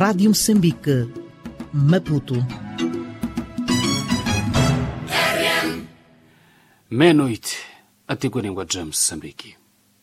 Rádio Moçambique, Maputo. Meia-noite, até Guarengue de Moçambique.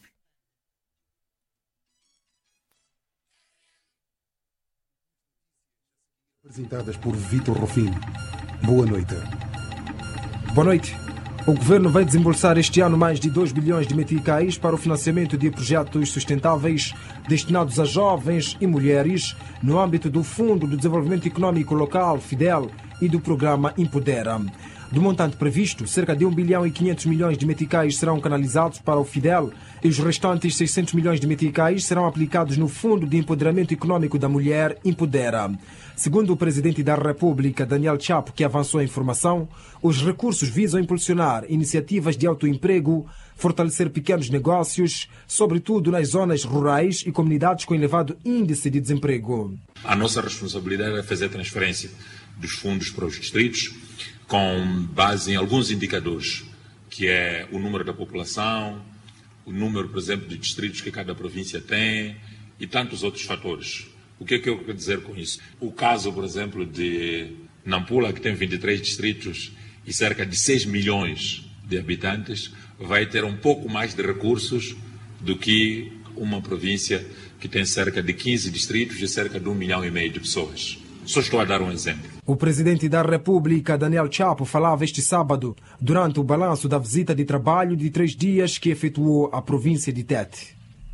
Apresentadas por Vitor Rufino. Boa noite. Boa noite. O governo vai desembolsar este ano mais de 2 bilhões de meticais para o financiamento de projetos sustentáveis destinados a jovens e mulheres no âmbito do Fundo de Desenvolvimento Econômico Local, FIDEL, e do programa Empodera. Do montante previsto, cerca de 1 bilhão e 500 milhões de meticais serão canalizados para o FIDEL e os restantes 600 milhões de meticais serão aplicados no Fundo de Empoderamento Econômico da Mulher, Empodera. Segundo o Presidente da República, Daniel Chapo, que avançou a informação, os recursos visam impulsionar iniciativas de autoemprego, fortalecer pequenos negócios, sobretudo nas zonas rurais e comunidades com elevado índice de desemprego. A nossa responsabilidade é fazer a transferência dos fundos para os distritos com base em alguns indicadores, que é o número da população, o número, por exemplo, de distritos que cada província tem e tantos outros fatores. O que é que eu quero dizer com isso? O caso, por exemplo, de Nampula, que tem 23 distritos e cerca de 6 milhões de habitantes, vai ter um pouco mais de recursos do que uma província que tem cerca de 15 distritos e cerca de 1,5 milhão de pessoas. Só estou a dar um exemplo. O Presidente da República, Daniel Chapo, falava este sábado durante o balanço da visita de trabalho de 3 dias que efetuou à província de Tete.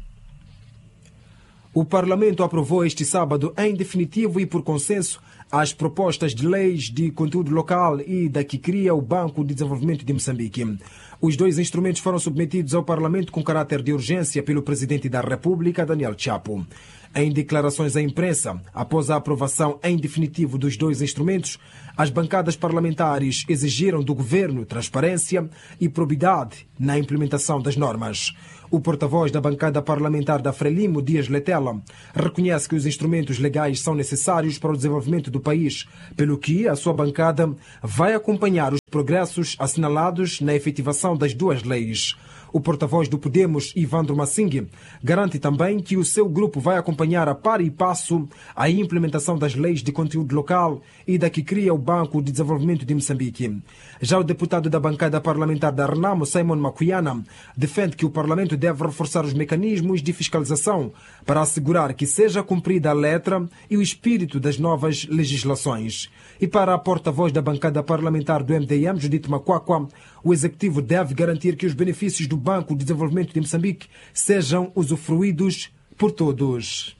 O Parlamento aprovou este sábado, em definitivo e por consenso, as propostas de leis de conteúdo local e da que cria o Banco de Desenvolvimento de Moçambique. Os 2 instrumentos foram submetidos ao Parlamento com caráter de urgência pelo Presidente da República, Daniel Chapo. Em declarações à imprensa, após a aprovação em definitivo dos 2 instrumentos, as bancadas parlamentares exigiram do governo transparência e probidade na implementação das normas. O porta-voz da bancada parlamentar da Frelimo, Dias Letela, reconhece que os instrumentos legais são necessários para o desenvolvimento do país, pelo que a sua bancada vai acompanhar os progressos assinalados na efetivação das 2 leis. O porta-voz do Podemos, Ivandro Massingue, garante também que o seu grupo vai acompanhar a par e passo a implementação das leis de conteúdo local e da que cria o Banco de Desenvolvimento de Moçambique. Já o deputado da bancada parlamentar da Renamo, Simon Macuyana, defende que o Parlamento deve reforçar os mecanismos de fiscalização para assegurar que seja cumprida a letra e o espírito das novas legislações. E para a porta-voz da bancada parlamentar do MDM, Judith Macuacua, o Executivo deve garantir que os benefícios do Banco de Desenvolvimento de Moçambique sejam usufruídos por todos.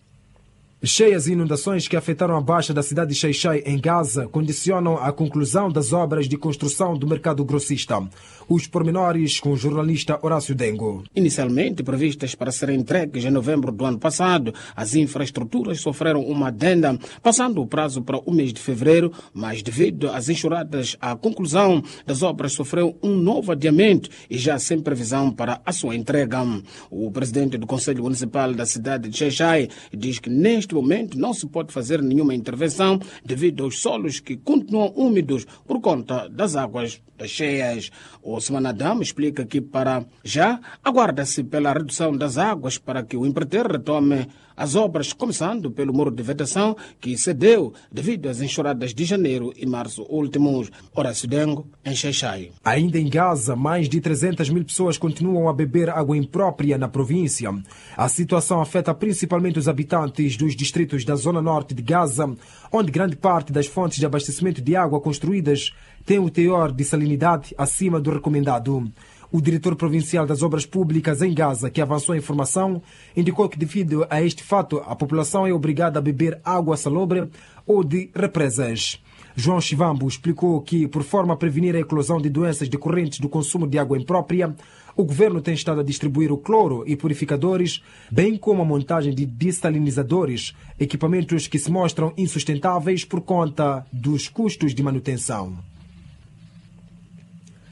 Cheias e inundações que afetaram a baixa da cidade de Xai-Xai, em Gaza, condicionam a conclusão das obras de construção do mercado grossista. Os pormenores com o jornalista Horácio Dengo. Inicialmente previstas para serem entregues em novembro do ano passado, as infraestruturas sofreram uma adenda, passando o prazo para o mês de fevereiro, mas devido às enxurradas, a conclusão das obras sofreu um novo adiamento e já sem previsão para a sua entrega. O presidente do Conselho Municipal da cidade de Xai-Xai diz que neste momento não se pode fazer nenhuma intervenção devido aos solos que continuam úmidos por conta das águas das cheias. O Semanadam explica que para já aguarda-se pela redução das águas para que o empreiteiro retome as obras, começando pelo muro de vegetação que cedeu devido às enxurradas de janeiro e março últimos. Horácio Dengo, em Xai-Xai. Ainda em Gaza, mais de 300 mil pessoas continuam a beber água imprópria na província. A situação afeta principalmente os habitantes dos distritos da zona norte de Gaza, onde grande parte das fontes de abastecimento de água construídas tem o teor de salinidade acima do recomendado. O diretor provincial das obras públicas em Gaza, que avançou a informação, indicou que devido a este fato a população é obrigada a beber água salobre ou de represas. João Chivambo explicou que, por forma a prevenir a eclosão de doenças decorrentes do consumo de água imprópria, o governo tem estado a distribuir o cloro e purificadores, bem como a montagem de dessalinizadores, equipamentos que se mostram insustentáveis por conta dos custos de manutenção.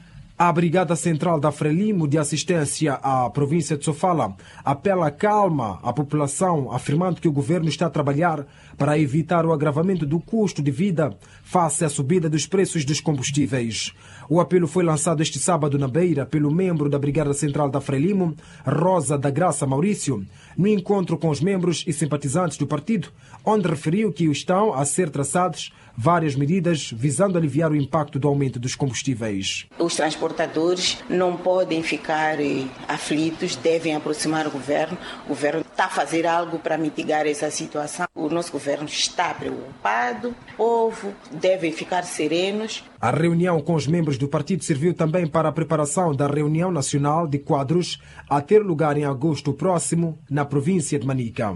A Brigada Central da Frelimo de Assistência à província de Sofala apela a calma à população, afirmando que o governo está a trabalhar para evitar o agravamento do custo de vida face à subida dos preços dos combustíveis. O apelo foi lançado este sábado na Beira pelo membro da Brigada Central da Frelimo, Rosa da Graça Maurício, no encontro com os membros e simpatizantes do partido, onde referiu que estão a ser traçadas várias medidas visando aliviar o impacto do aumento dos combustíveis. Os transportadores não podem ficar aflitos, devem aproximar o governo. O governo está a fazer algo para mitigar essa situação. O nosso governo está preocupado, o povo deve ficar serenos. A reunião com os membros do partido serviu também para a preparação da reunião nacional de quadros a ter lugar em agosto próximo na província de Manica.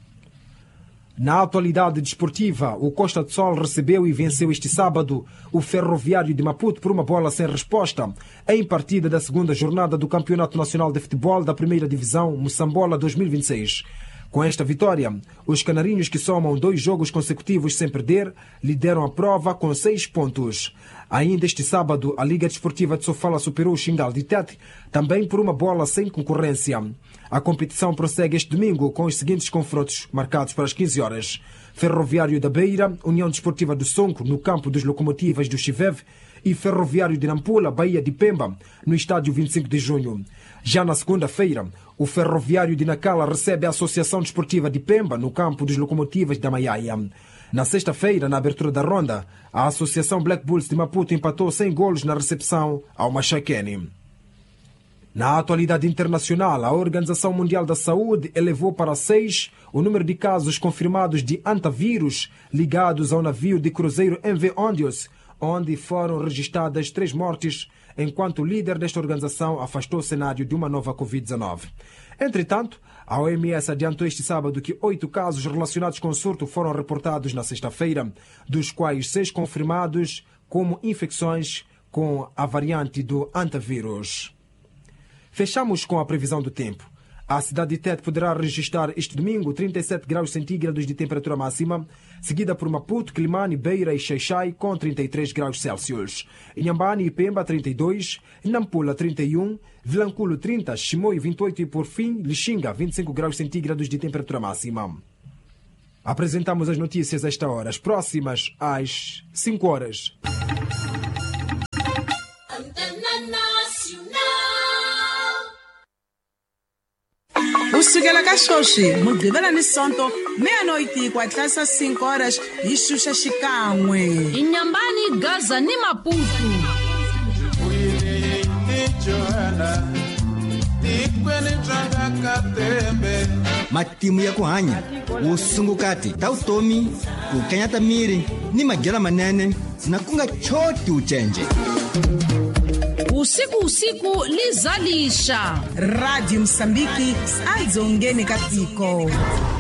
Na atualidade desportiva, o Costa do Sol recebeu e venceu este sábado o Ferroviário de Maputo por uma bola sem resposta, em partida da segunda jornada do Campeonato Nacional de Futebol da Primeira Divisão Moçambola 2026. Com esta vitória, os canarinhos, que somam 2 jogos consecutivos sem perder, lideram a prova com 6 pontos. Ainda este sábado, a Liga Desportiva de Sofala superou o Xingal de Tete, também por uma bola sem concorrência. A competição prossegue este domingo com os seguintes confrontos marcados para as 15 horas. Ferroviário da Beira, União Desportiva do Sonco, no campo dos Locomotivas do Chiveve, e Ferroviário de Nampula, Bahia de Pemba, no estádio 25 de junho. Já na segunda-feira, o Ferroviário de Nacala recebe a Associação Desportiva de Pemba, no campo dos Locomotivas da Maiaia. Na sexta-feira, na abertura da ronda, a Associação Black Bulls de Maputo empatou 100 golos na recepção ao Machaquene. Na atualidade internacional, a Organização Mundial da Saúde elevou para 6 o número de casos confirmados de antavírus ligados ao navio de cruzeiro MV Ondios, onde foram registradas 3 mortes, enquanto o líder desta organização afastou o cenário de uma nova Covid-19. Entretanto, a OMS adiantou este sábado que 8 casos relacionados com o surto foram reportados na sexta-feira, dos quais 6 confirmados como infecções com a variante do antavírus. Fechamos com a previsão do tempo. A cidade de Tete poderá registrar este domingo 37 graus centígrados de temperatura máxima, seguida por Maputo, Quilimane, Beira e Xai-Xai com 33 graus Celsius. Inhambane e Pemba 32, Nampula 31, Vilanculo 30, Chimoio 28 e por fim Lixinga 25 graus centígrados de temperatura máxima. Apresentamos as notícias a esta hora, as próximas às 5 horas. Kusukela ka Xoxi, Mugqibela ni Sonto, meia-noite kwatlasa 5 horas, hi Xuxa xikan'we. Inhambane, Gaza ni Maputo. Matimu ya ku hanya, usungukati ta utomi, ku kanyata miri ni magyela manene na kunga choti ucenje. Usiku lizalisha. Radio Msambiki adzongeni katiko.